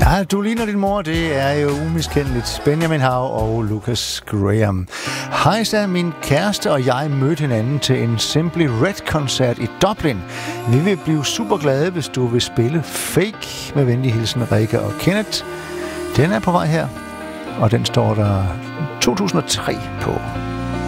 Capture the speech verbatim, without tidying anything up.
Ja, du ligner din mor, det er jo umiskendeligt. Benjamin Hav og Lucas Graham. Hejsa, min kæreste og jeg mødte hinanden til en Simply Red-koncert i Dublin. Vi vil blive super glade, hvis du vil spille Fake. Med venlig hilsen, Rikke og Kenneth. Den er på vej her, og den står der to tusind og tre på.